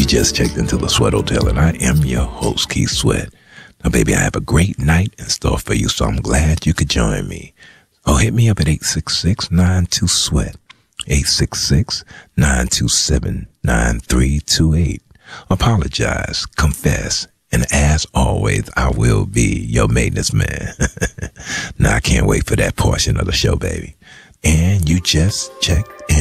just checked into the Sweat Hotel, and I am your host, Keith Sweat. Now, baby, I have a great night in store for you, so I'm glad you could join me. Oh, hit me up at 866-92-SWEAT, 866-927-9328. Apologize, confess, and as always, I will be your maintenance man. Now, I can't wait for that portion of the show, baby. And you just checked in.